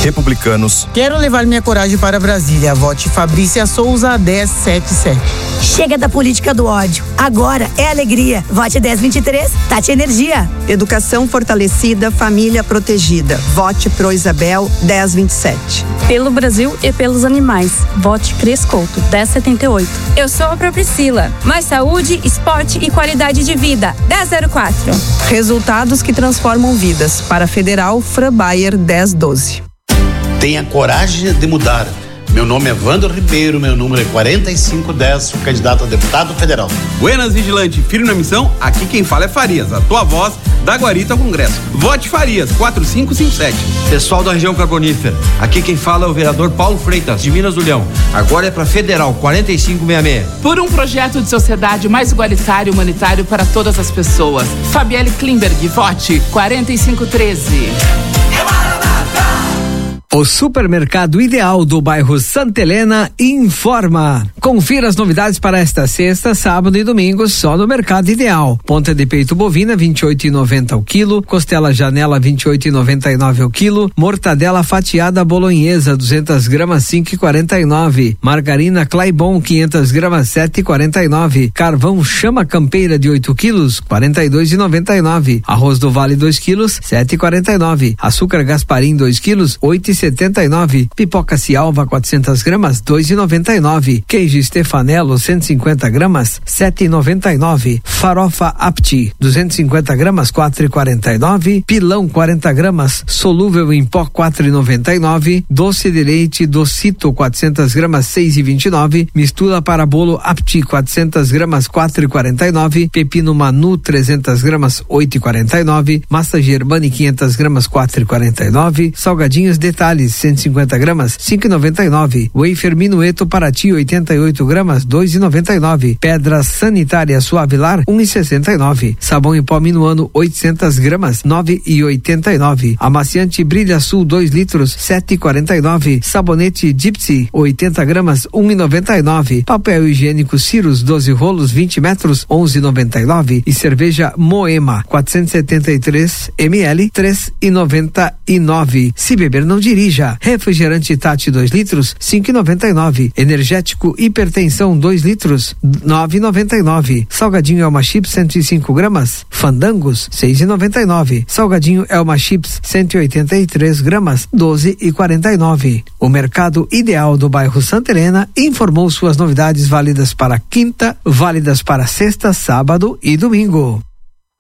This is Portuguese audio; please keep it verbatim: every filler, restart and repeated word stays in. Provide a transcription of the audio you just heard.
Republicanos. Quero levar minha coragem para Brasília. Vote Fabrícia Souza dez setenta e sete. Chega da política do ódio. Agora é alegria. Vote dez vinte e três, Tati Energia. Educação fortalecida, família protegida. Vote Pro Isabel dez vinte e sete. Pelo Brasil e pelos animais. Vote Cris Couto dez setenta e oito. Eu sou a Pro Priscila. Mais saúde, esporte e qualidade de vida. dez zero quatro. Resultados que transformam vidas. Para Federal, Fran Bayer dez doze. Tenha coragem de mudar. Meu nome é Wander Ribeiro, meu número é quarenta e cinco dez, sou candidato a deputado federal. Buenas, vigilante, firme na missão, aqui quem fala é Farias, a tua voz da Guarita ao Congresso. Vote Farias, quatro cinco cinco sete. Pessoal da região carbonífera, aqui quem fala é o vereador Paulo Freitas, de Minas do Leão. Agora é para Federal, quarenta e cinco sessenta e seis. Por um projeto de sociedade mais igualitário e humanitário para todas as pessoas. Fabielle Klimberg, vote quarenta e cinco treze. O Supermercado Ideal do bairro Santa Helena informa. Confira as novidades para esta sexta, sábado e domingo só no Mercado Ideal. Ponta de peito bovina vinte e oito e noventa ao quilo, costela janela vinte e oito e noventa e nove ao quilo, mortadela fatiada bolonhesa duzentas gramas cinco e quarenta e nove, margarina Claibon quinhentas gramas sete e quarenta e nove, carvão Chama Campeira de oito quilos quarenta e dois e noventa e nove, arroz do Vale dois quilos sete e quarenta e nove, açúcar Gasparim dois quilos oito e setenta e nove, pipoca Cialva quatrocentas gramas dois e noventa e nove, queijo Stefanello cento e cinquenta gramas sete e noventa e nove, farofa Apti duzentas e cinquenta gramas quatro e quarenta e nove, pilão quarenta gramas solúvel em pó quatro e noventa e nove, doce de leite Docito quatrocentas gramas seis e vinte e nove, mistura para bolo Apti quatrocentas gramas quatro e quarenta e nove, pepino Manu trezentas gramas oito e quarenta e nove, massa Germani quinhentas gramas quatro e quarenta e nove, salgadinhos Detalhes cento e cinquenta gramas cinco e noventa e nove, wafer Minueto Paraty oitenta e oito gramas dois e noventa e nove, pedra sanitária Suavilar um e sessenta e nove, sabão em pó Minuano oitocentas gramas nove e oitenta e nove, amaciante Brilha Sul dois litros sete e quarenta e nove, sabonete Gypsy oitenta gramas um e noventa e nove, papel higiênico Cirus doze rolos vinte metros onze e noventa e nove e cerveja Moema quatrocentos e setenta e três mililitros três e noventa e nove. Se beber não dirija. Refrigerante Tati dois litros cinco e noventa e nove, energético Hipertensão dois litros nove e noventa e nove, salgadinho Elma Chips cento e cinco gramas Fandangos seis e noventa e nove, salgadinho Elma Chips cento e oitenta e três gramas doze e quarenta e nove. O Mercado Ideal do bairro Santa Helena informou suas novidades válidas para quinta, válidas para sexta, sábado e domingo.